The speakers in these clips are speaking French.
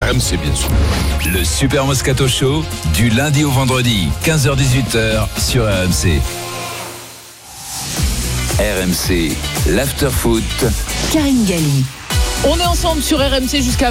RMC bien sûr. Le Super Moscato Show, du lundi au vendredi, 15h-18h sur RMC. RMC, l'after-foot. Karine Galli. On est ensemble sur RMC jusqu'à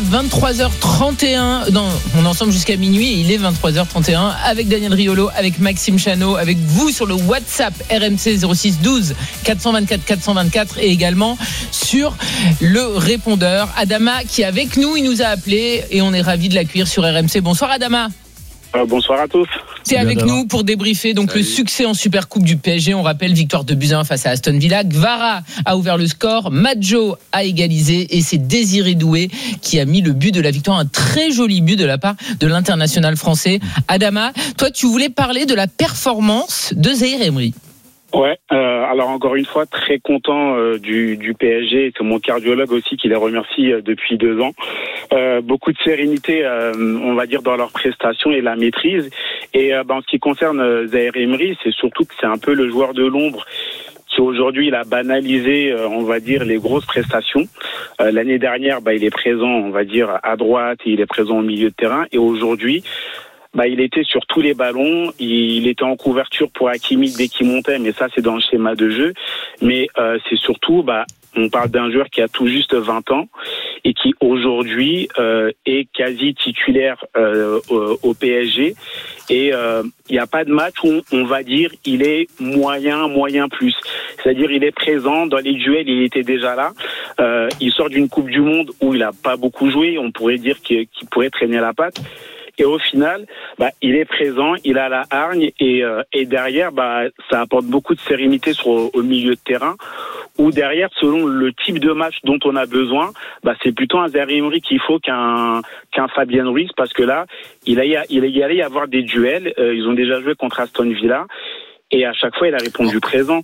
23h31. Non, on est ensemble jusqu'à minuit et il est 23h31 avec Daniel Riolo, avec Maxime Chano, avec vous sur le WhatsApp RMC 06 12 424 424 et également sur le répondeur. Adama qui est avec nous, il nous a appelé et on est ravis de l'accueillir sur RMC. Bonsoir Adama. Bonsoir à tous. Tu es avec nous pour débriefer donc le succès en Supercoupe du PSG. On rappelle victoire de Buts 1 face à Aston Villa. Gvara a ouvert le score, Maggio a égalisé et c'est Désiré Doué qui a mis le but de la victoire. Un très joli but de la part de l'international français. Adama, toi tu voulais parler de la performance de Zaïre Emery. Ouais, alors encore une fois, très content du PSG. C'est mon cardiologue aussi qui les remercie depuis 2 ans. Beaucoup de sérénité, on va dire, dans leurs prestations et la maîtrise. Et en ce qui concerne Zaïre Emery, c'est surtout que c'est un peu le joueur de l'ombre qui aujourd'hui il a banalisé, on va dire, les grosses prestations. L'année dernière, il est présent, on va dire, à droite et il est présent au milieu de terrain. Et aujourd'hui, il était sur tous les ballons, il était en couverture pour Hakimi dès qu'il montait, mais ça c'est dans le schéma de jeu. Mais c'est surtout, on parle d'un joueur qui a tout juste 20 ans et qui aujourd'hui est quasi titulaire au PSG. Et il n'y a pas de match où on va dire il est moyen plus. C'est-à-dire il est présent dans les duels, il était déjà là. Il sort d'une Coupe du Monde où il n'a pas beaucoup joué, on pourrait dire qu'il pourrait traîner la patte. Et au final, il est présent, il a la hargne et derrière, ça apporte beaucoup de sérénité au milieu de terrain. Ou derrière, selon le type de match dont on a besoin, c'est plutôt un Zaïre Emery qu'il faut qu'un Fabien Ruiz, parce que là, il allait y avoir des duels. Ils ont déjà joué contre Aston Villa et à chaque fois, il a répondu présent.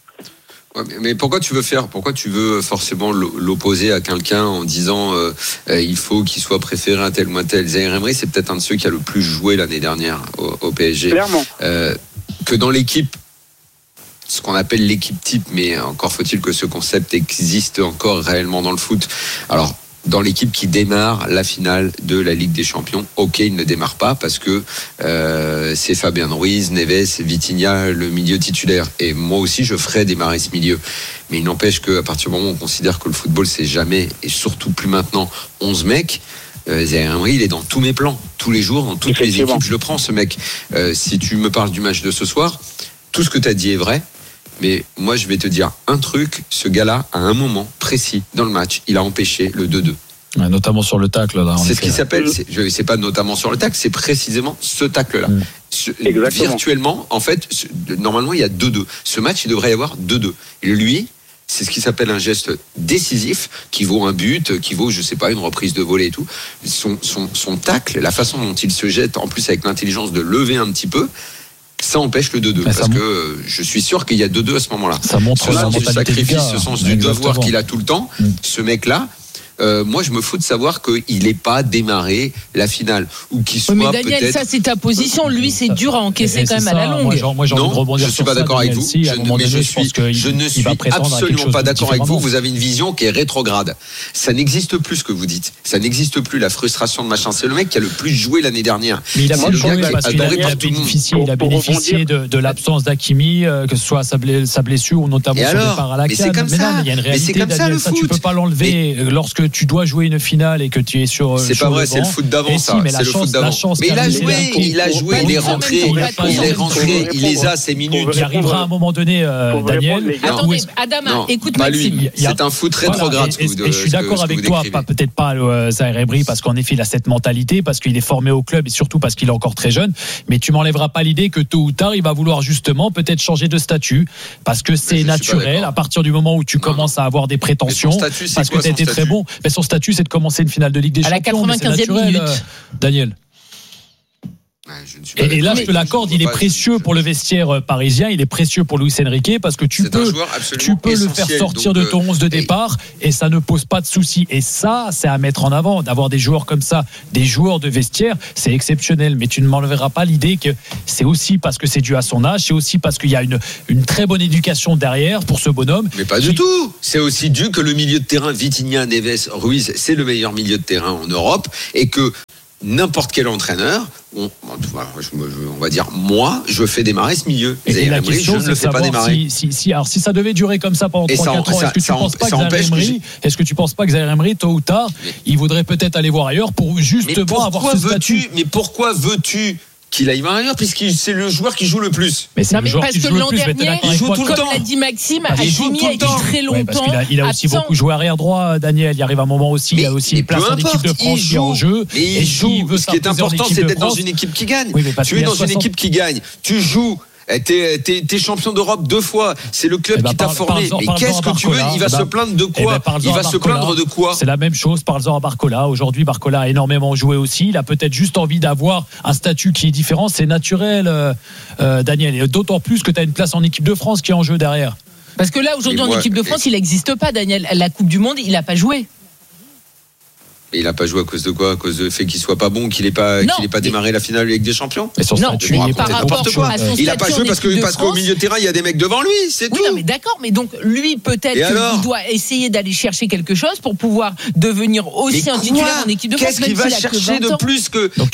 Mais pourquoi tu veux forcément l'opposer à quelqu'un en disant il faut qu'il soit préféré à tel ou tel? Zaïre Emery, c'est peut-être un de ceux qui a le plus joué l'année dernière au PSG. Clairement. Que dans l'équipe, ce qu'on appelle l'équipe type, mais encore faut-il que ce concept existe encore réellement dans le foot. Alors, dans l'équipe qui démarre la finale de la Ligue des Champions, ok, il ne démarre pas parce que c'est Fabien Ruiz, Neves, Vitinha, le milieu titulaire. Et moi aussi, je ferais démarrer ce milieu. Mais il n'empêche qu'à partir du moment où on considère que le football, c'est jamais, et surtout plus maintenant, 11 mecs, Zaïre Emery, il est dans tous mes plans. Tous les jours, dans toutes les équipes, je le prends, ce mec. Si tu me parles du match de ce soir, tout ce que tu as dit est vrai. Mais moi, je vais te dire un truc. Ce gars-là, à un moment précis dans le match, il a empêché le 2-2. Ouais, notamment sur le tacle. Là, c'est ce qui s'appelle, c'est pas notamment sur le tacle, c'est précisément ce tacle-là. Virtuellement, en fait, normalement, il y a 2-2. Ce match, il devrait y avoir 2-2. Et lui, c'est ce qui s'appelle un geste décisif, qui vaut un but, qui vaut, je sais pas, une reprise de volée et tout. Son tacle, la façon dont il se jette, en plus avec l'intelligence de lever un petit peu, ça empêche le 2-2, parce que je suis sûr qu'il y a 2-2 à ce moment-là. Ça montre la mentalité du sacrifice, du gars, ce sens du devoir qu'il a tout le temps. Ce mec-là, moi je me fous de savoir qu'il n'ait pas démarré la finale ou qu'il soit mais Daniel, peut-être... ça c'est ta position. Lui c'est dur à encaisser quand même à la longue. Moi j'ai envie de rebondir je suis pas d'accord avec vous. Je ne suis absolument pas d'accord avec vous. Vous avez une vision qui est rétrograde. Ça n'existe plus ce que vous dites. Ça n'existe plus la frustration de machin. C'est le mec qui a le plus joué l'année dernière. Mais il a moins joué parce qu'il a bénéficié de l'absence d'Hakimi, que ce soit sa blessure ou notamment son départ à la CAN. Mais non, il y a une réalité. Ça tu peux pas l'enlever lorsque tu dois jouer une finale et que tu es sur. C'est pas vrai, c'est le foot d'avant, ça. C'est le foot d'avant. Mais il a joué, il est rentré, il les a ces minutes. Il arrivera à un moment donné, Daniel. Attendez, Adama, écoute Maxime. C'est un foot rétrograde. Et je suis d'accord avec toi, peut-être pas Zaïre Emery, parce qu'en effet, il a cette mentalité, parce qu'il est formé au club et surtout parce qu'il est encore très jeune. Mais tu m'enlèveras pas l'idée que tôt ou tard, il va vouloir justement peut-être changer de statut, parce que c'est naturel à partir du moment où tu commences à avoir des prétentions, parce que tu as été très bon. Mais son statut, c'est de commencer une finale de Ligue des Champions. À la 95e minute. Daniel. Et là, je te l'accorde, il est précieux pour le vestiaire parisien, il est précieux pour Luis Enrique parce que tu peux le faire sortir de ton 11 de départ et ça ne pose pas de soucis. Et ça, c'est à mettre en avant, d'avoir des joueurs comme ça, des joueurs de vestiaire, c'est exceptionnel. Mais tu ne m'enlèveras pas l'idée que c'est aussi parce que c'est dû à son âge, c'est aussi parce qu'il y a une très bonne éducation derrière pour ce bonhomme. Mais pas du tout. C'est aussi dû que le milieu de terrain Vitinha, Neves, Ruiz, c'est le meilleur milieu de terrain en Europe et que n'importe quel entraîneur, on va dire, moi, je fais démarrer ce milieu. Et la question, je ne le fais pas démarrer. Si ça devait durer comme ça pendant 3-4 ans, est-ce que tu ne penses pas que Zaïre Emery, tôt ou tard, il voudrait peut-être aller voir ailleurs pour justement avoir ce statut? Mais pourquoi veux-tu qu'il aille voir ailleurs, puisque c'est le joueur qui joue le plus? Mais c'est le joueur qui joue le plus. Il joue tout le temps. Comme l'a dit Maxime, Hakimi a été très longtemps. Il a aussi beaucoup joué arrière droit, Daniel. Il arrive un moment aussi, il y a aussi une place en équipe de France qui est en jeu. Et ce qui est important, c'est d'être dans une équipe qui gagne. Tu es dans une équipe qui gagne. Tu joues. T'es champion d'Europe 2 fois. C'est le club qui t'a formé. Mais qu'est-ce que tu veux? Il va se plaindre de quoi? Il va se plaindre de quoi? C'est la même chose. Parle-en à Barcola. Aujourd'hui, Barcola a énormément joué aussi. Il a peut-être juste envie d'avoir un statut qui est différent. C'est naturel, Daniel. Et d'autant plus que tu as une place en équipe de France qui est en jeu derrière. Parce que là, aujourd'hui, en équipe de France, il n'existe pas, Daniel. La Coupe du Monde, il n'a pas joué. Mais il n'a pas joué à cause de quoi? À cause du fait qu'il soit pas bon, qu'il n'ait pas démarré la finale avec des champions? Mais son statut, par rapport à son il n'a pas joué parce qu'au milieu de terrain, il y a des mecs devant lui, c'est tout. Oui, non, mais d'accord, mais donc lui, peut-être qu'il doit essayer d'aller chercher quelque chose pour pouvoir devenir aussi un titulaire en équipe de France. Qu'est-ce qu'il va chercher de plus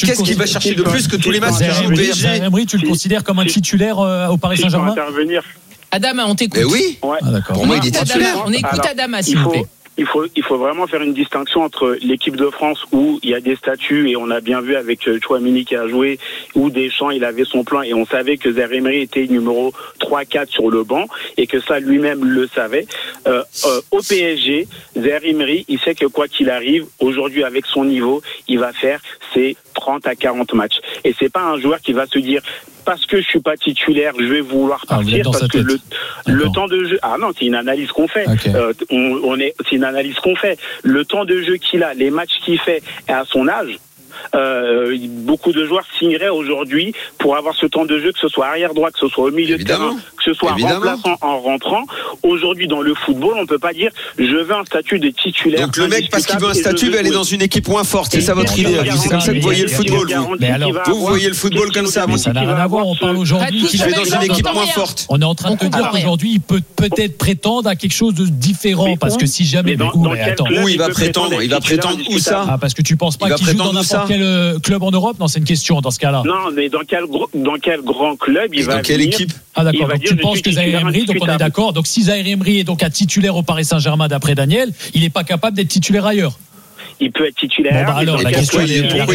que tous les matchs du PSG? Zaïre Emery, tu le considères comme un titulaire au Paris Saint-Germain? Adama, on t'écoute. Oui. Pour moi, il est titulaire. On écoute Adama, s'il vous plaît. Il faut vraiment faire une distinction entre l'équipe de France où il y a des statuts et on a bien vu avec Tchouaméni qui a joué, où Deschamps il avait son plan et on savait que Zaïre Emery était numéro 3-4 sur le banc et que ça lui-même le savait. Au PSG, Zaïre Emery, il sait que quoi qu'il arrive, aujourd'hui avec son niveau, il va faire ses 30 à 40 matchs. Et c'est pas un joueur qui va se dire parce que je suis pas titulaire, je vais vouloir partir parce que le temps de jeu. Ah non, c'est une analyse qu'on fait. Okay. C'est une analyse qu'on fait. Le temps de jeu qu'il a, les matchs qu'il fait, et à son âge. Beaucoup de joueurs signeraient aujourd'hui pour avoir ce temps de jeu, que ce soit arrière droit, que ce soit au milieu de terrain, que ce soit remplaçant en rentrant. Aujourd'hui, dans le football, on peut pas dire je veux un statut de titulaire. Donc le mec, parce qu'il veut un statut, va aller dans une équipe moins forte. C'est ça votre idée? C'est comme ça que vous voyez le football. Mais alors, vous voyez le football comme ça? Ça n'a rien à voir. On parle aujourd'hui qu'il est dans une équipe moins forte. On est en train de te dire qu'aujourd'hui, il peut peut-être prétendre à quelque chose de différent, parce que si jamais. Où il va prétendre? Il va prétendre où ça? Parce que tu penses pas qu'il joue dans n'importe quel club en Europe? Non, c'est une question dans ce cas-là. Non, mais dans quel grand club il va? Dans quelle équipe? Ah d'accord, donc tu penses que Zaïre Emery, donc on est d'accord, donc si Zaïre Emery est donc un titulaire au Paris Saint-Germain d'après Daniel, il n'est pas capable d'être titulaire ailleurs? Il peut être titulaire. Bon, alors, la question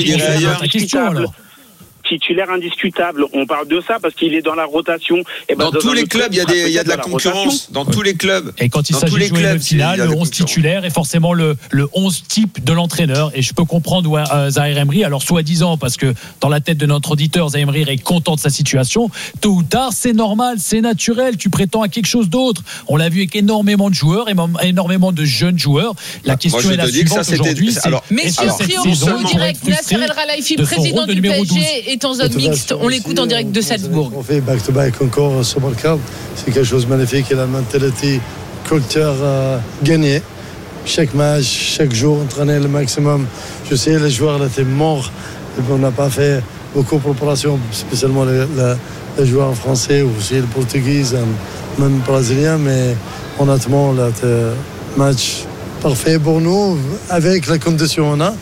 alors. Titulaire indiscutable. On parle de ça parce qu'il est dans la rotation. Et dans tous les clubs, il y a de la concurrence. Dans tous les clubs. Et quand il s'agit de jouer une finale, le 11 titulaire est forcément le 11 type de l'entraîneur. Et je peux comprendre où Zaïre Emery, alors soi-disant, parce que dans la tête de notre auditeur, Zaïre Emery est content de sa situation. Tôt ou tard, c'est normal, c'est naturel. Tu prétends à quelque chose d'autre. On l'a vu avec énormément de joueurs, énormément de jeunes joueurs. La question est la suivante aujourd'hui. Messieurs, Trio, direct, Nasser El Khelaifi, président du PSG, en zone mixte. On l'écoute en direct de Salzbourg. On fait back-to-back encore sur Barca. C'est quelque chose de magnifique. Et la mentalité culture gagnée. Chaque match, chaque jour, entraîner le maximum. Je sais, les joueurs étaient morts. On n'a pas fait beaucoup de préparation, spécialement les joueurs français ou aussi les portugais, même brésiliens. Mais honnêtement, le match parfait pour nous, avec la condition qu'on a.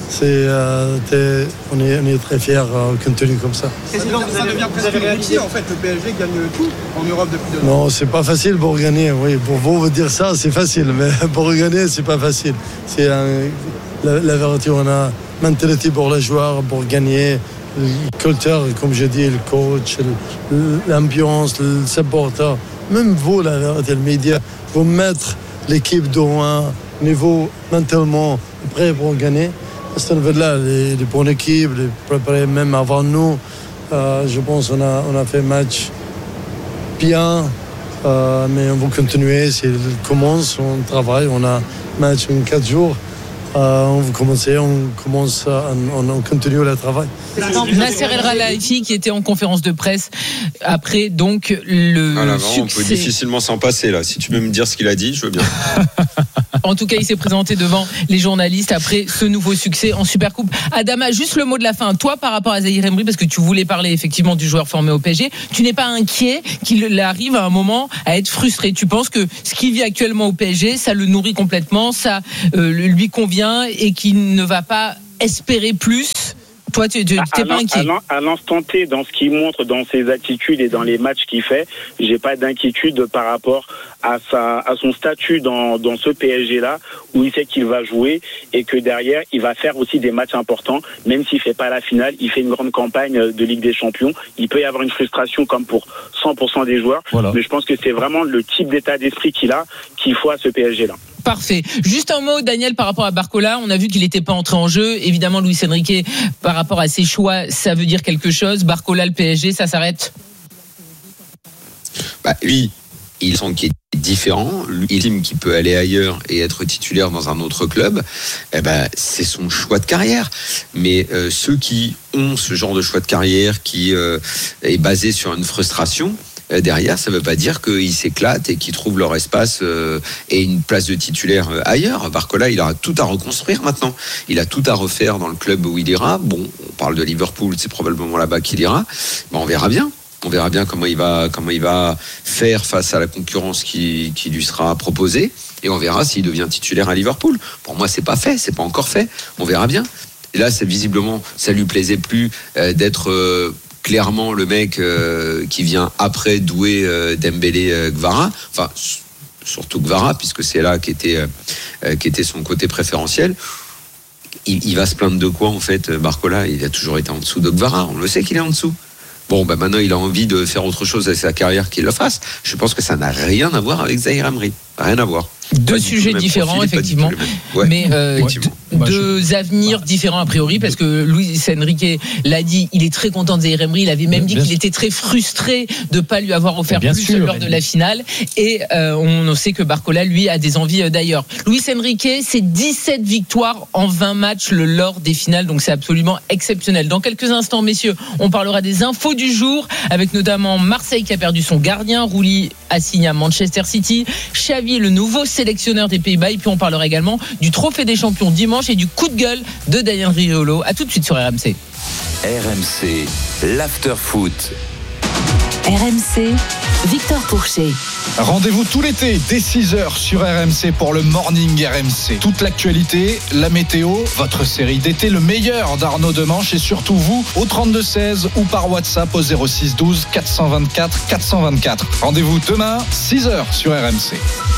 On est très fiers compte tenu comme ça. Président, vous avez réalisé en fait le PSG gagne tout en Europe depuis 2 ans. Non, c'est pas facile pour gagner. Oui, pour vous dire ça, c'est facile, mais pour gagner, c'est pas facile. C'est la vérité. On a mentalité pour les joueurs pour gagner. Le culture, comme je dis, le coach, l'ambiance, le supporter. Même vous, la vérité, le média, vous mettre l'équipe dans un niveau mentalement prêt pour gagner. À ce niveau-là, les bonnes équipes, les préparés même avant nous, je pense qu'on a fait un match bien, mais on va continuer. On commence, on travaille, on a un match en 4 jours. on continue le travail. Nasser El Khelaifi qui était en conférence de presse après donc le succès. On peut difficilement s'en passer là. Si tu veux me dire ce qu'il a dit, je veux bien. En tout cas, il s'est présenté devant les journalistes après ce nouveau succès en Supercoupe. Adama, juste le mot de la fin. Toi, par rapport à Zahir Emery, parce que tu voulais parler effectivement du joueur formé au PSG, tu n'es pas inquiet qu'il arrive à un moment à être frustré? Tu penses que ce qu'il vit actuellement au PSG, ça le nourrit complètement, ça lui convient et qu'il ne va pas espérer plus? Toi, tu n'es pas inquiet? À l'instant T, dans ce qu'il montre, dans ses attitudes et dans les matchs qu'il fait, j'ai pas d'inquiétude par rapport à son statut dans ce PSG-là, où il sait qu'il va jouer et que derrière, il va faire aussi des matchs importants, même s'il fait pas la finale, il fait une grande campagne de Ligue des Champions. Il peut y avoir une frustration comme pour 100% des joueurs, mais je pense que c'est vraiment le type d'état d'esprit qu'il faut à ce PSG-là. Parfait. Juste un mot, Daniel, par rapport à Barcola. On a vu qu'il n'était pas entré en jeu. Évidemment, Luis Enrique, par rapport à ses choix, ça veut dire quelque chose. Barcola, le PSG, ça s'arrête? Lui, il sent qu'il est différent. Lui, il estime qu'il peut aller ailleurs et être titulaire dans un autre club. C'est son choix de carrière. Mais ceux qui ont ce genre de choix de carrière qui est basé sur une frustration, derrière, ça ne veut pas dire qu'ils s'éclatent et qu'ils trouvent leur espace et une place de titulaire ailleurs. Barcola, il a tout à reconstruire maintenant. Il a tout à refaire dans le club où il ira. Bon, on parle de Liverpool, c'est probablement là-bas qu'il ira. On verra bien. On verra bien comment il va faire face à la concurrence qui lui sera proposée. Et on verra s'il devient titulaire à Liverpool. Pour moi, c'est pas fait, c'est pas encore fait. On verra bien. Et là, c'est visiblement, ça lui plaisait plus d'être clairement le mec qui vient après Doué, Dembélé, Gvara, enfin surtout Gvara puisque c'est là qui était son côté préférentiel. Il va se plaindre de quoi en fait, Barcola? Il a toujours été en dessous de Gvara, on le sait qu'il est en dessous. Bon, maintenant il a envie de faire autre chose avec sa carrière, qu'il le fasse. Je pense que ça n'a rien à voir avec Zahir Emery, rien à voir. Deux sujets différents, profil, effectivement, mais deux avenirs différents a priori, parce que Luis Enrique l'a dit, il est très content de Zahir Emery. Il avait même dit qu'il était très frustré de ne pas lui avoir offert plus lors de la finale. Et on sait que Barcola, lui, a des envies d'ailleurs. Luis Enrique, c'est 17 victoires en 20 matchs lors des finales, donc c'est absolument exceptionnel. Dans quelques instants, messieurs, on parlera des infos du jour, avec notamment Marseille qui a perdu son gardien, Rouli a signé à Manchester City, Xavi, le nouveau sélectionneur des Pays-Bas, et puis on parlera également du Trophée des Champions dimanche et du coup de gueule de Daniel Riolo. À tout de suite sur RMC. RMC, l'after-foot. RMC, Victor Pourchet. Rendez-vous tout l'été dès 6h sur RMC pour le Morning RMC. Toute l'actualité, la météo, votre série d'été, le meilleur d'Arnaud Demanche et surtout vous au 32-16 ou par WhatsApp au 06 12 424 424. Rendez-vous demain 6h sur RMC.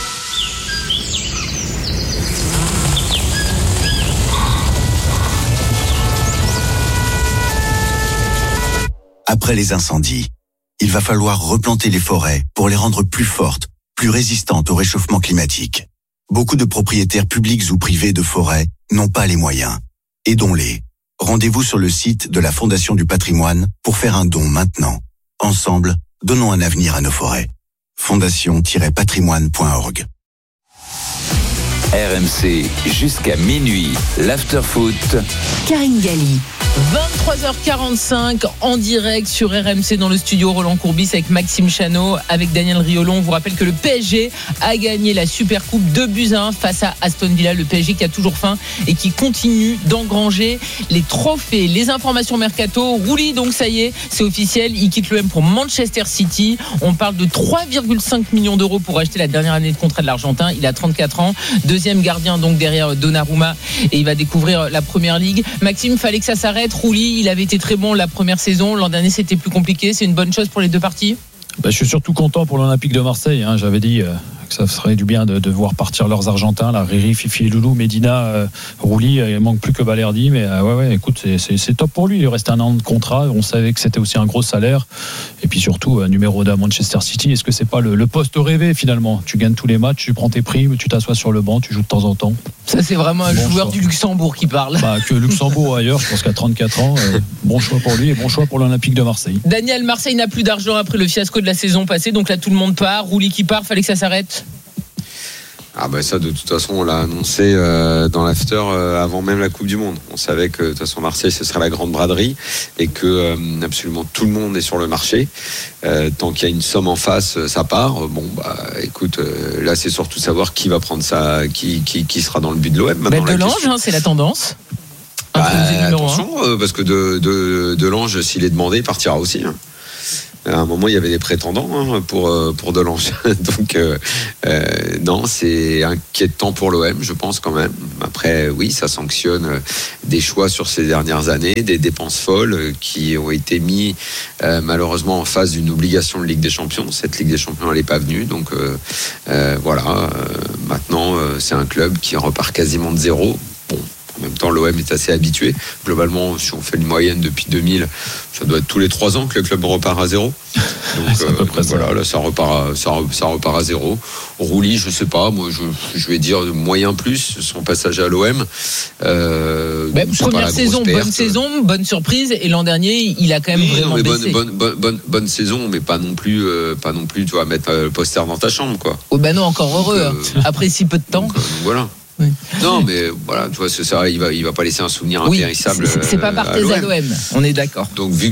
Après les incendies, il va falloir replanter les forêts pour les rendre plus fortes, plus résistantes au réchauffement climatique. Beaucoup de propriétaires publics ou privés de forêts n'ont pas les moyens. Aidons-les. Rendez-vous sur le site de la Fondation du Patrimoine pour faire un don maintenant. Ensemble, donnons un avenir à nos forêts. fondation-patrimoine.org. RMC jusqu'à minuit, l'after-foot. Karine Galli. 23h45 en direct sur RMC dans le studio Roland Courbis avec Maxime Chano, avec Daniel Riolo. On vous rappelle que le PSG a gagné la Supercoupe 2-1 face à Aston Villa. Le PSG qui a toujours faim et qui continue d'engranger les trophées. Les informations mercato. Rouli, donc ça y est, c'est officiel. Il quitte l'OM pour Manchester City. On parle de 3,5 millions d'euros pour acheter la dernière année de contrat de l'Argentin. Il a 34 ans. Deuxième gardien donc derrière Donnarumma et il va découvrir la Première Ligue. Maxime, fallait que ça s'arrête. Rouli, il avait été très bon la première saison. L'an dernier, c'était plus compliqué. C'est une bonne chose pour les deux parties? Je suis surtout content pour l'Olympique de Marseille. J'avais dit que ça ferait du bien de voir partir leurs Argentins, là, Riri, Fifi et Loulou, Medina, Rouli. Il manque plus que Balerdi, mais écoute, c'est top pour lui. Il reste un an de contrat. On savait que c'était aussi un gros salaire. Et puis surtout, numéro 2 à Manchester City. Est-ce que c'est pas le poste rêvé finalement? Tu gagnes tous les matchs, tu prends tes primes, tu t'assois sur le banc, tu joues de temps en temps. Ça, c'est vraiment un joueur du Luxembourg qui parle. Que Luxembourg ailleurs, je pense qu'à 34 ans, bon choix pour lui et bon choix pour l'Olympique de Marseille. Daniel, Marseille n'a plus d'argent après le fiasco de la saison passée, donc là tout le monde part. Rouli qui part, fallait que ça s'arrête. Ah bah ça, de toute façon, on l'a annoncé dans l'after avant même la Coupe du Monde. On savait que de toute façon Marseille, ce serait la grande braderie et que absolument tout le monde est sur le marché. Tant qu'il y a une somme en face, ça part. Bon bah écoute, là c'est surtout savoir qui va prendre ça, qui sera dans le but de l'OM. Maintenant, Delange, c'est la tendance. Attention, parce que Delange, s'il est demandé, il partira aussi. À un moment, il y avait des prétendants pour Delange. Donc, non, c'est inquiétant pour l'OM, je pense quand même. Après, oui, ça sanctionne des choix sur ces dernières années, des dépenses folles qui ont été mis malheureusement en face d'une obligation de Ligue des Champions. Cette Ligue des Champions, elle n'est pas venue. Donc, voilà. Maintenant, c'est un club qui repart quasiment de zéro. Bon. En même temps, l'OM est assez habitué. Globalement, si on fait une moyenne depuis 2000, ça doit être tous les 3 ans que le club repart à zéro. Donc, voilà, là, ça repart à zéro. Roulis, je sais pas, moi, je vais dire moyen plus, son passage à l'OM. Première saison, bonne saison, bonne surprise. Et l'an dernier, il a quand même vraiment baissé. Bonne saison, mais pas non plus, tu vas mettre le poster dans ta chambre, quoi. Oh ben non, encore heureux. Après si peu de temps. Donc, voilà. Oui. Non, mais voilà, tu vois, c'est ça, il va pas laisser un souvenir impérissable. C'est pas par tes à l'OM, on est d'accord. Donc vu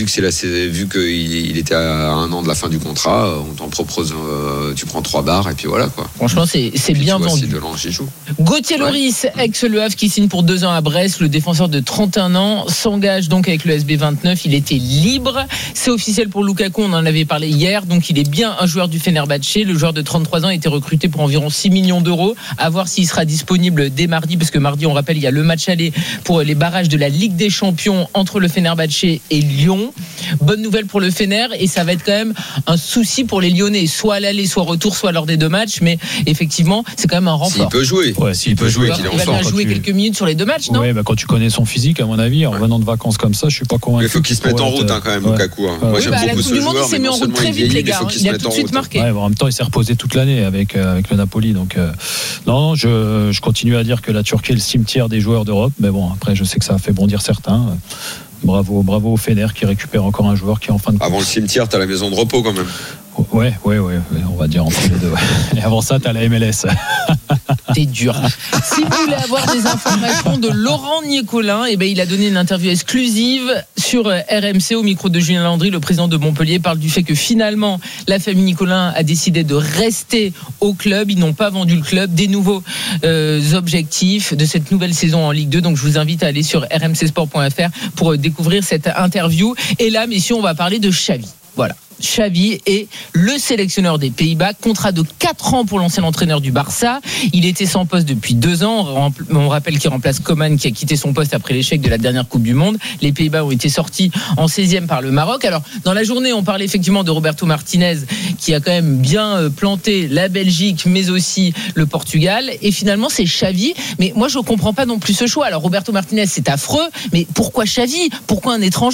qu'il était à 1 an de la fin du contrat, on t'en propose, tu prends 3 barres et puis voilà quoi. Franchement, c'est bien vendu. Si Delange y joue. Gauthier Loris, ex-Le Havre, qui signe pour 2 ans à Brest, le défenseur de 31 ans, s'engage donc avec le SB 29. Il était libre. C'est officiel pour Lukaku, on en avait parlé hier. Donc il est bien un joueur du Fenerbahçe. Le joueur de 33 ans a été recruté pour environ 6 millions d'euros. À voir s'il sera disponible dès mardi, parce que mardi, on rappelle, il y a le match aller pour les barrages de la Ligue des Champions entre le Fenerbahçe et Lyon. Bonne nouvelle pour le Fener, et ça va être quand même un souci pour les Lyonnais, soit à l'aller, soit retour, soit lors des 2 matchs, mais effectivement, c'est quand même un renfort. S'il peut jouer. Ouais, s'il peut jouer, il va bien jouer quelques minutes sur les 2 matchs, non ? Oui, quand tu connais son physique, à mon avis, en venant de vacances comme ça, je suis pas convaincu. Il faut qu'il se mette en route quand même, Lukaku. Moi, j'aime beaucoup ce joueur, il s'est mis en route très vite, les gars. Il a tout de suite marqué. En même temps, il s'est reposé toute l'année avec le Napoli, donc non, je continue à dire que la Turquie est le cimetière des joueurs d'Europe, mais bon, après je sais que ça a fait bondir certains. Bravo au Fener qui récupère encore un joueur qui est en fin de course. Avant le cimetière, t'as la maison de repos quand même. Ouais, on va dire entre les deux. Et avant ça, t'as la MLS. T'es dur. Si vous voulez avoir des informations de Laurent Niecolin, il a donné une interview exclusive sur RMC au micro de Julien Landry. Le président de Montpellier parle du fait que finalement la famille Niecolin a décidé de rester au club. Ils n'ont pas vendu le club. Des nouveaux objectifs de cette nouvelle saison en Ligue 2. Donc je vous invite à aller sur rmcsport.fr pour découvrir cette interview. Et là, messieurs, on va parler de Xavi. Voilà. Xavi est le sélectionneur des Pays-Bas, contrat de 4 ans pour l'ancien entraîneur du Barça. Il était sans poste depuis 2 ans. On rappelle qu'il remplace Coman qui a quitté son poste après l'échec de la dernière Coupe du Monde. Les Pays-Bas ont été sortis en 16e par le Maroc. Alors, dans la journée, on parlait effectivement de Roberto Martinez qui a quand même bien planté la Belgique, mais aussi le Portugal. Et finalement, c'est Xavi. Mais moi, je ne comprends pas non plus ce choix. Alors, Roberto Martinez, c'est affreux. Mais pourquoi Xavi ? Pourquoi un étranger ?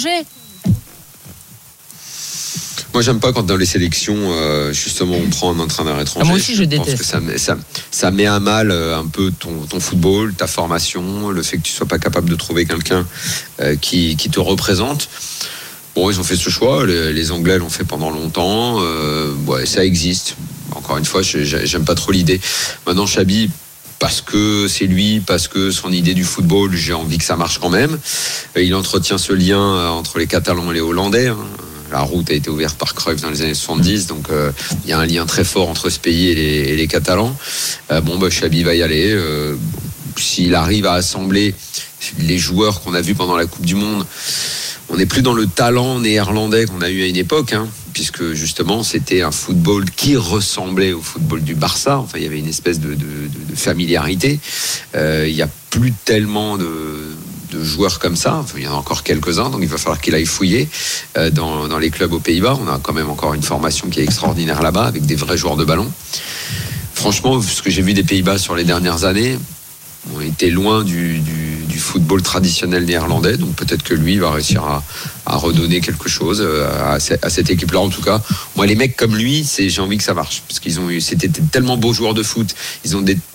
Moi, j'aime pas quand dans les sélections, justement, on prend un entraîneur étranger. Moi aussi, je déteste. Pense que ça met à mal un peu ton football, ta formation, le fait que tu sois pas capable de trouver quelqu'un qui te représente. Bon, ils ont fait ce choix. Les Anglais l'ont fait pendant longtemps. Ça existe. Encore une fois, j'aime pas trop l'idée. Maintenant, Xavi, parce que c'est lui, parce que son idée du football, j'ai envie que ça marche quand même. Il entretient ce lien entre les Catalans et les Hollandais. La route a été ouverte par Cruyff dans les années 70, donc il y a un lien très fort entre ce pays et les Catalans. Xavi va y aller. S'il arrive à assembler les joueurs qu'on a vus pendant la Coupe du Monde, on n'est plus dans le talent néerlandais qu'on a eu à une époque, puisque justement c'était un football qui ressemblait au football du Barça. Enfin, il y avait une espèce de familiarité. Il n'y a plus tellement de joueurs comme ça, enfin, il y en a encore quelques-uns, donc il va falloir qu'il aille fouiller dans les clubs aux Pays-Bas. On a quand même encore une formation qui est extraordinaire là-bas, avec des vrais joueurs de ballon. Franchement, ce que j'ai vu des Pays-Bas sur les dernières années, on était loin du football traditionnel néerlandais, donc peut-être que lui va réussir à redonner quelque chose à cette équipe-là. En tout cas, moi, les mecs comme lui, j'ai envie que ça marche, parce c'était tellement beaux joueurs de foot, ils ont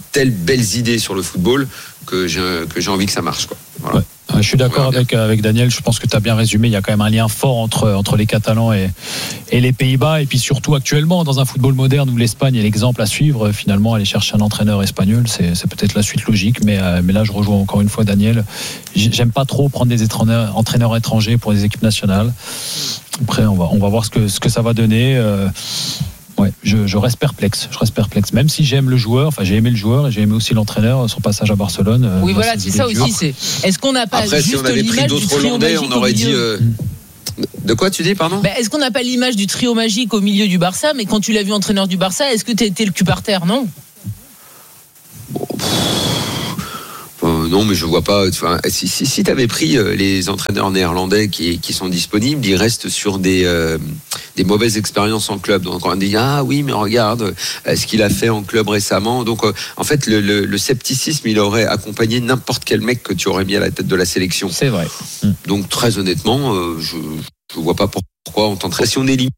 telles belles idées sur le football que j'ai envie que ça marche, quoi. Voilà. Ouais. Je suis d'accord avec Daniel, je pense que tu as bien résumé, il y a quand même un lien fort entre les Catalans et les Pays-Bas, et puis surtout actuellement dans un football moderne où l'Espagne est l'exemple à suivre, finalement aller chercher un entraîneur espagnol, c'est peut-être la suite logique, mais là je rejoins encore une fois Daniel, j'aime pas trop prendre des entraîneurs étrangers pour les équipes nationales. Après on va voir ce que ça va donner. Ouais, je reste perplexe. Même si j'aime le joueur, enfin j'ai aimé le joueur et j'ai aimé aussi l'entraîneur, son passage à Barcelone. Oui, voilà, c'est ça aussi. Est-ce qu'on n'a pas après, juste si on avait pris d'autres Hollandais, on aurait dit. De quoi tu dis, pardon ? Est-ce qu'on n'a pas l'image du trio magique au milieu du Barça ? Mais quand tu l'as vu entraîneur du Barça, est-ce que tu étais le cul par terre ? Non. Non, mais je vois pas. Enfin, si tu avais pris les entraîneurs néerlandais qui sont disponibles, ils restent sur des mauvaises expériences en club. Donc on dit oui, mais regarde ce qu'il a fait en club récemment. Donc en fait, le scepticisme, il aurait accompagné n'importe quel mec que tu aurais mis à la tête de la sélection. C'est vrai. Donc très honnêtement, je vois pas pourquoi on tenterait. Si on élimine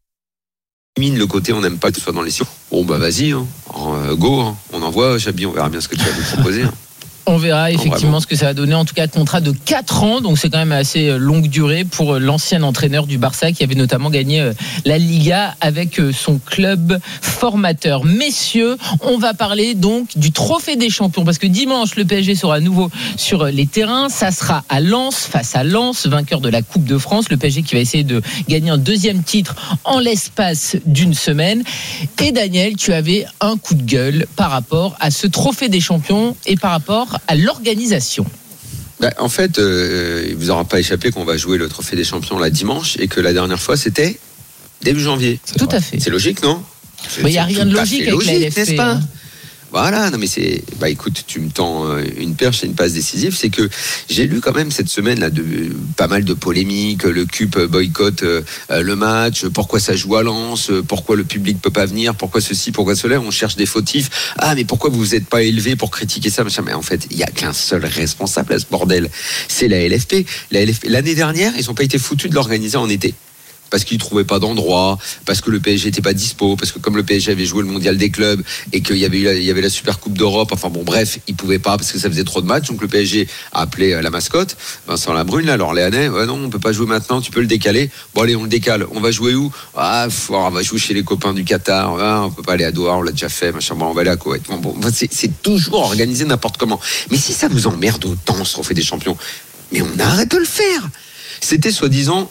le côté on n'aime pas que ce soit dans les sillons, bon bah vas-y, go, on envoie, Chabi, on verra bien ce que tu vas nous proposer. On verra effectivement ce que ça va donner. En tout cas, contrat de 4 ans, donc c'est quand même assez longue durée pour l'ancien entraîneur du Barça qui avait notamment gagné la Liga avec son club formateur. Messieurs, on va parler donc du trophée des champions parce que dimanche, le PSG sera à nouveau sur les terrains. Ça sera à Lens, face à Lens, vainqueur de la Coupe de France. Le PSG qui va essayer de gagner un deuxième titre en l'espace d'une semaine. Et Daniel, tu avais un coup de gueule par rapport à ce trophée des champions et par rapport à l'organisation. En fait, il vous aura pas échappé qu'on va jouer le trophée des champions là dimanche et que la dernière fois c'était début janvier. Tout à fait. C'est logique, non ? Il n'y a rien de logique avec la LFP, n'est-ce pas ? Voilà, non mais c'est. Écoute, tu me tends une perche et une passe décisive. C'est que j'ai lu quand même cette semaine là pas mal de polémiques. Le CUP boycotte le match. Pourquoi ça joue à Lens ? Pourquoi le public peut pas venir ? Pourquoi ceci ? Pourquoi cela ? On cherche des fautifs. Mais pourquoi vous vous êtes pas élevé pour critiquer ça, machin ? Mais en fait, il y a qu'un seul responsable à ce bordel. C'est la LFP. L'année dernière, ils ont pas été foutus de l'organiser en été. Parce qu'ils ne trouvaient pas d'endroit, parce que le PSG n'était pas dispo, parce que comme le PSG avait joué le mondial des clubs et qu'il y avait la Super Coupe d'Europe, enfin bon bref, ils ne pouvaient pas parce que ça faisait trop de matchs. Donc le PSG a appelé la mascotte, Vincent Labrune, là, l'Orléanais. Non, on ne peut pas jouer maintenant, tu peux le décaler. Bon allez, on le décale. On va jouer où ? On va jouer chez les copains du Qatar. On ne peut pas aller à Doha, on l'a déjà fait. Machin. Bon, on va aller à Koweït. C'est toujours organisé n'importe comment. Mais si ça vous emmerde autant ce trophée des champions, mais on arrête de le faire. C'était soi-disant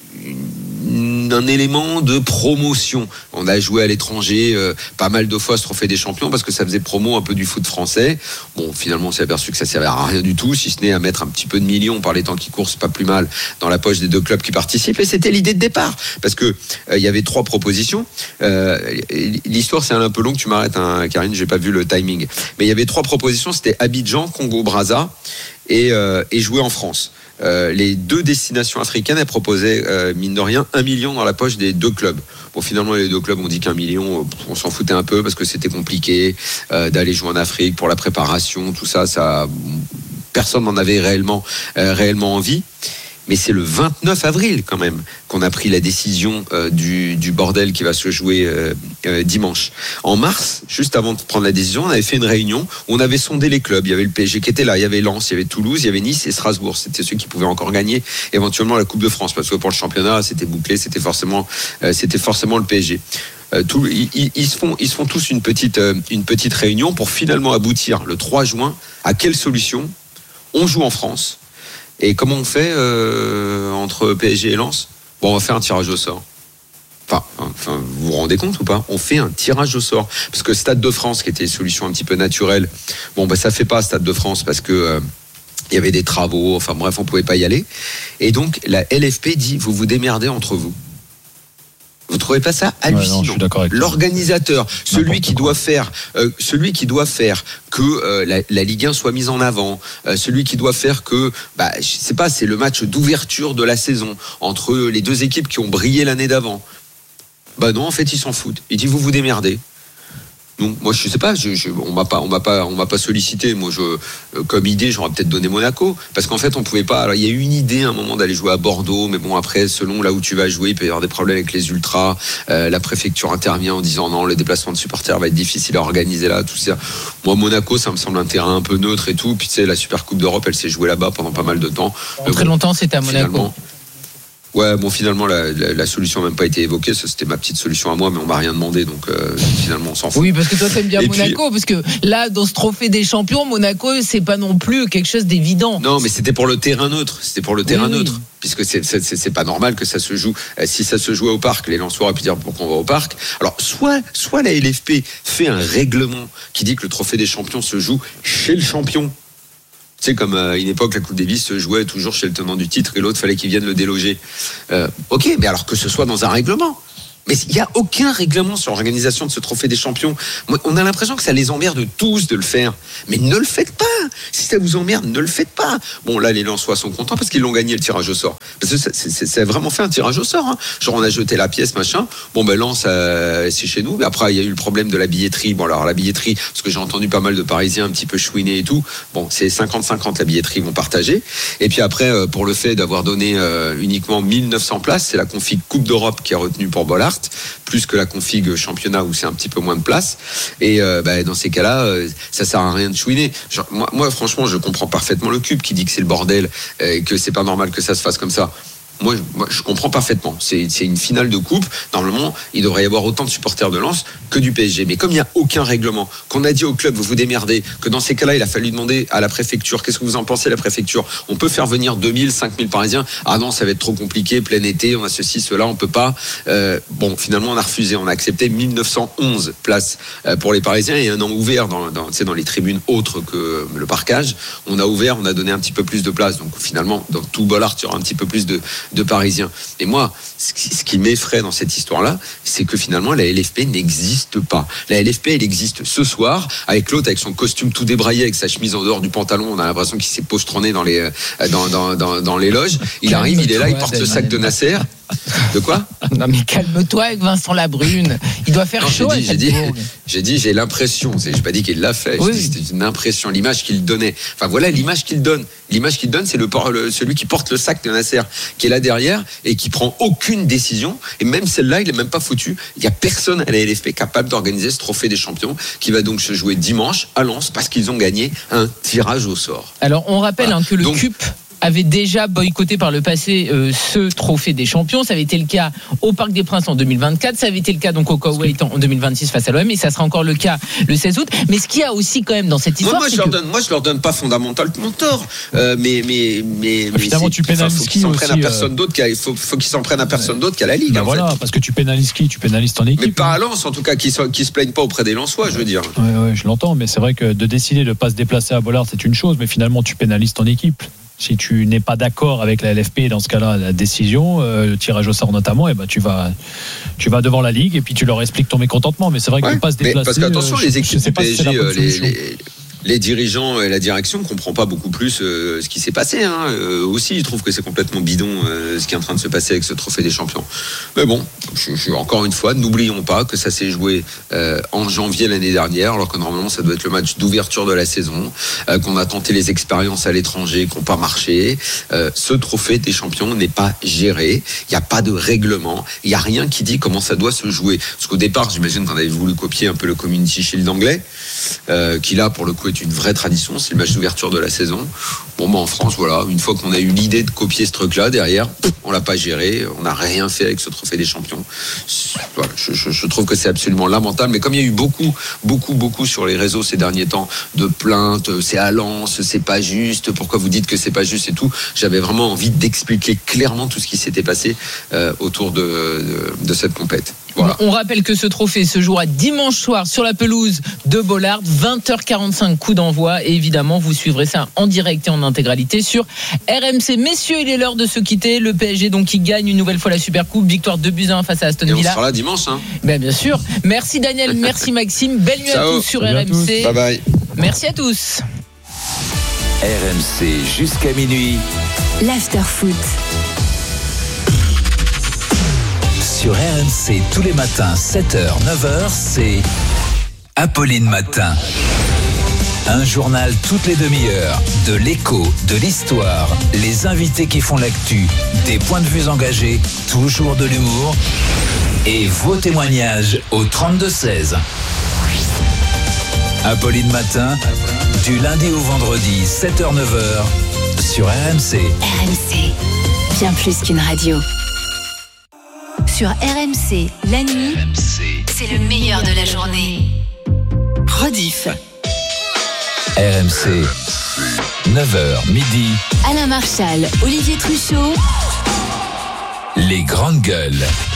un élément de promotion. On a joué à l'étranger pas mal de fois ce trophée des champions parce que ça faisait promo un peu du foot français. Bon, finalement, on s'est aperçu que ça servait à rien du tout, si ce n'est à mettre un petit peu de millions par les temps qui courent, c'est pas plus mal, dans la poche des deux clubs qui participent. Et c'était l'idée de départ. Parce que il y avait 3 propositions. L'histoire, c'est un peu long, tu m'arrêtes, Karine, j'ai pas vu le timing. Mais il y avait 3 propositions, c'était Abidjan, Congo-Brazza et jouer en France. Les 2 destinations africaines, elles proposaient, mine de rien, 1 million dans la poche des 2 clubs. Bon, finalement, les 2 clubs ont dit qu'1 million, on s'en foutait un peu parce que c'était compliqué d'aller jouer en Afrique pour la préparation, tout ça, personne n'en avait réellement envie. Mais c'est le 29 avril quand même qu'on a pris la décision du bordel qui va se jouer dimanche. En mars, juste avant de prendre la décision, on avait fait une réunion où on avait sondé les clubs. Il y avait le PSG qui était là, il y avait Lens, il y avait Toulouse, il y avait Nice et Strasbourg. C'était ceux qui pouvaient encore gagner éventuellement la Coupe de France parce que pour le championnat, c'était bouclé, c'était forcément le PSG. Ils se font tous une petite réunion pour finalement aboutir le 3 juin à quelle solution on joue en France. Et comment on fait entre PSG et Lens ? Bon, on va faire un tirage au sort. Enfin, vous vous rendez compte ou pas ? On fait un tirage au sort. Parce que Stade de France, qui était une solution un petit peu naturelle, ça fait pas Stade de France parce que il y avait des travaux, enfin bref, on pouvait pas y aller. Et donc, la LFP dit, vous vous démerdez entre vous. Vous trouvez pas ça hallucinant ? Non, l'organisateur, celui qui doit faire que la Ligue 1 soit mise en avant, celui qui doit faire que, je sais pas, c'est le match d'ouverture de la saison entre les 2 équipes qui ont brillé l'année d'avant. Non, en fait, ils s'en foutent. Ils disent, vous vous démerdez. Non, moi je sais pas, on m'a pas sollicité. Moi, comme idée, j'aurais peut-être donné Monaco, parce qu'en fait, on pouvait pas. Alors, il y a eu une idée à un moment d'aller jouer à Bordeaux, mais bon, après, selon là où tu vas jouer, il peut y avoir des problèmes avec les ultras. La préfecture intervient en disant non, le déplacement de supporters va être difficile à organiser là, tout ça. Moi, Monaco, ça me semble un terrain un peu neutre et tout. Puis tu sais, la Super Coupe d'Europe, elle s'est jouée là-bas pendant pas mal de temps. Très longtemps, c'était à Monaco. Ouais, bon, finalement, la solution n'a même pas été évoquée. Ça, c'était ma petite solution à moi, mais on m'a rien demandé. Donc, finalement, on s'en fout. Oui, parce que toi, t'aimes bien Monaco. Parce que là, dans ce trophée des champions, Monaco, c'est pas non plus quelque chose d'évident. Non, mais c'était pour le terrain neutre. Puisque c'est pas normal que ça se joue. Si ça se jouait au parc, les Lensois auraient pu dire pourquoi on va au parc. Alors, soit la LFP fait un règlement qui dit que le trophée des champions se joue chez le champion. Tu sais, comme à une époque, la Coupe Davis se jouait toujours chez le tenant du titre et l'autre, fallait qu'il vienne le déloger. Ok, mais alors que ce soit dans un règlement. Mais il n'y a aucun règlement sur l'organisation de ce trophée des champions. Moi, on a l'impression que ça les emmerde tous de le faire. Mais ne le faites pas. Si ça vous emmerde, ne le faites pas. Bon, là, les Lensois sont contents parce qu'ils l'ont gagné le tirage au sort. Parce que ça a vraiment fait un tirage au sort. Hein. Genre, on a jeté la pièce, machin. Bon, ben Lens, c'est chez nous. Mais après, il y a eu le problème de la billetterie. Bon, alors, la billetterie, parce que j'ai entendu pas mal de Parisiens un petit peu chouiner et tout. Bon, c'est 50-50, la billetterie, vont partager. Et puis après, pour le fait d'avoir donné uniquement 1900 places, c'est la config Coupe d'Europe qui est retenue pour Bollard, plus que la config championnat où c'est un petit peu moins de place. Et dans ces cas-là, ça sert à rien de chouiner. Genre, moi, franchement, je comprends parfaitement le Cube qui dit que c'est le bordel et que c'est pas normal que ça se fasse comme ça. Moi, je comprends parfaitement. C'est une finale de coupe. Normalement, il devrait y avoir autant de supporters de Lens que du PSG. Mais comme il n'y a aucun règlement, qu'on a dit au club, vous vous démerdez, que dans ces cas-là, il a fallu demander à la préfecture, qu'est-ce que vous en pensez, la préfecture? On peut faire venir 2000, 5000 Parisiens. Ah non, ça va être trop compliqué, plein été, on a ceci, cela, on peut pas. Bon, finalement, on a refusé. On a accepté 1911 places pour les Parisiens et un an ouvert dans les tribunes autres que le parquage. On a ouvert, on a donné un petit peu plus de place. Donc finalement, dans tout Bollard, il y aura un petit peu plus de Parisiens. Et moi, ce qui m'effraie dans cette histoire-là, c'est que finalement, la LFP n'existe pas. La LFP, elle existe ce soir, avec l'autre, avec son costume tout débraillé, avec sa chemise en dehors du pantalon. On a l'impression qu'il s'est postronné dans les loges. Il arrive, il est là, il porte le sac de Nasser. De quoi? Non, mais calme-toi avec Vincent Labrune. Il doit faire chaud. J'ai l'impression. J'ai pas dit qu'il l'a fait. Oui. C'était une impression, l'image qu'il donnait. Enfin, voilà l'image qu'il donne. L'image qu'il donne, c'est celui qui porte le sac de Nasser, qui est là derrière et qui prend aucune décision. Et même celle-là, il est même pas foutu. Il y a personne à la LFP capable d'organiser ce trophée des champions qui va donc se jouer dimanche à Lens parce qu'ils ont gagné un tirage au sort. Alors, on rappelle que le CUP avait déjà boycotté par le passé ce trophée des champions. Ça avait été le cas au Parc des Princes en 2024. Ça avait été le cas donc au Koweït en 2026 face à l'OM. Et ça sera encore le cas le 16 août. Mais ce qu'il y a aussi quand même dans cette histoire, moi, je leur donne pas fondamentalement tort. Mais finalement, tu pénalises qui aussi personne d'autre. Faut qu'ils s'en prennent à personne d'autre qu'à la Ligue. Voilà, parce que tu pénalises qui? Tu pénalises ton équipe. Mais pas à Lens, en tout cas, qui se plaignent pas auprès des Lensois, je veux dire. Ouais, je l'entends. Mais c'est vrai que de décider de pas se déplacer à Bollard, c'est une chose. Mais finalement, tu pénalises ton équipe. Si tu n'es pas d'accord avec la LFP, dans ce cas-là, la décision, le tirage au sort notamment, et tu vas devant la Ligue et puis tu leur expliques ton mécontentement. Mais c'est vrai que ne pas se déplacer. Parce qu'attention, les équipes du PSG, les dirigeants et la direction ne comprennent pas beaucoup plus ce qui s'est passé. Aussi, ils trouvent que c'est complètement bidon ce qui est en train de se passer avec ce trophée des champions. Mais bon, encore une fois, n'oublions pas que ça s'est joué en janvier l'année dernière, alors que normalement ça doit être le match d'ouverture de la saison, qu'on a tenté les expériences à l'étranger, qui n'ont pas marché. Ce trophée des champions n'est pas géré. Il n'y a pas de règlement. Il n'y a rien qui dit comment ça doit se jouer. Parce qu'au départ, j'imagine qu'on avait voulu copier un peu le Community Shield anglais, qui là, pour le coup, est une vraie tradition, c'est le match d'ouverture de la saison. Bon, en France, voilà, une fois qu'on a eu l'idée de copier ce truc-là, derrière, on l'a pas géré, on n'a rien fait avec ce trophée des champions. Voilà, je trouve que c'est absolument lamentable, mais comme il y a eu beaucoup sur les réseaux ces derniers temps de plaintes, c'est à Lens, c'est pas juste, pourquoi vous dites que c'est pas juste et tout, j'avais vraiment envie d'expliquer clairement tout ce qui s'était passé autour de cette compète. Voilà. On rappelle que ce trophée se jouera dimanche soir sur la pelouse de Bollard, 20h45 coup d'envoi, et évidemment vous suivrez ça en direct et en intégralité sur RMC. Messieurs, il est l'heure de se quitter. Le PSG donc qui gagne une nouvelle fois la Supercoupe, victoire 2-1 face à Aston Villa. Et on sera là dimanche. Bien sûr. Merci Daniel, merci Maxime. Belle nuit à tous sur RMC. Bye bye. Merci à tous. RMC jusqu'à minuit. L'after-foot. Sur RMC tous les matins 7h, 9h, c'est Apolline Matin. Un journal toutes les demi-heures, de l'écho, de l'histoire, les invités qui font l'actu, des points de vue engagés, toujours de l'humour et vos témoignages au 32-16. Apolline Matin, du lundi au vendredi, 7h-9h, sur RMC. RMC, bien plus qu'une radio. Sur RMC, la nuit, c'est le meilleur de la journée. Rediff. RMC, 9h, midi. Alain Marchal, Olivier Truchot. Les grandes gueules.